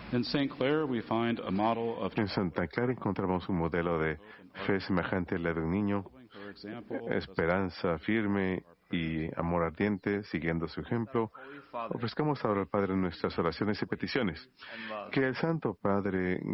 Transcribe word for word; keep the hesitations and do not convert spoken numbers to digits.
In Saint Clair, we find a model of En Santa Clara encontramos un modelo de fe semejante a la de un niño, her example, esperanza firme y amor ardiente, siguiendo su ejemplo. Ofrezcamos ahora al Padre nuestras oraciones y peticiones. Que el Santo Padre